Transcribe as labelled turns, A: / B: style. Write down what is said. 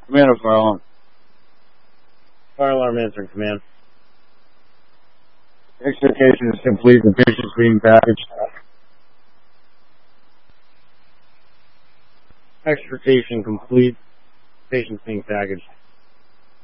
A: Command of fire alarm.
B: Fire alarm answering command.
A: Extrication is complete and patient's being packaged.
B: Extrication complete. Patient's being packaged.